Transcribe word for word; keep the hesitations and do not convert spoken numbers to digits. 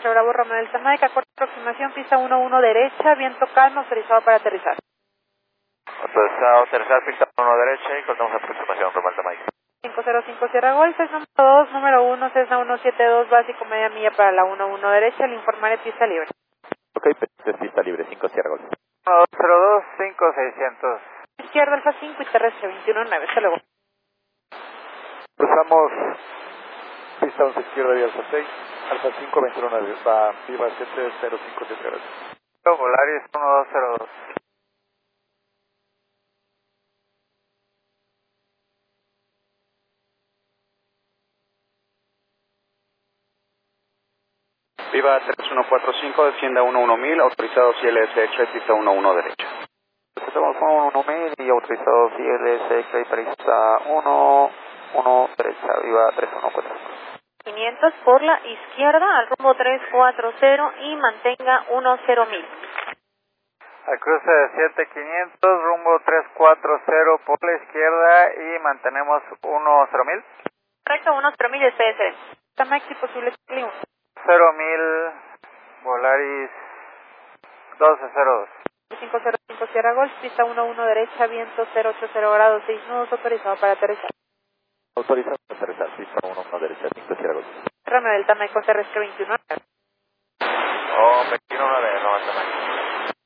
Oscar Bravo, Romeo Delta Mike, acuerdo de aproximación, pista uno uno derecha, viento calmo, autorizado para aterrizar. Autorizado, aterrizar, pista uno derecha y cortamos aproximación, Romeo Delta Mike. cinco cero cinco Sierra Gol, Cessna número dos, número uno, Cessna ciento setenta y dos, básico media milla para la uno uno derecha, le informaré pista libre. Ok, pista libre, cinco Sierra Gol. uno dos cero dos, cinco seiscientos. Izquierda Alfa cinco y terrestre veintiuno nueve, hasta luego. Cruzamos pista once izquierda y Alfa seis, Alfa cinco, veintiuno nueve, va Viva siete cero cinco siete gracias. Volaris uno dos cero dos. Viva tres uno cuatro cinco, descienda uno uno mil, autorizado C L S X, pista uno uno derecha. Estamos uno uno mil y autorizado C L S X, pista uno uno derecha, Viva tres uno cuatro cinco. quinientos por la izquierda al rumbo tres cuatro cero y mantenga uno cero mil. Al cruce de siete quinientos, rumbo tres cuatro cero por la izquierda y mantenemos uno cero mil. Correcto, uno cero mil es P S. Está maxi posible clima. cero mil, Volaris doce cero dos. cinco cero cinco Sierra Golf, pista uno uno derecha, viento cero ochenta grados, seis nudos, autorizado para aterrizar. Autorizado para aterrizar, pista uno uno derecha, cinco Sierra Golf. Romeo Delta Mike con terrestre veintiuno. Oh, veintiuno nueve, no, Delta Mike.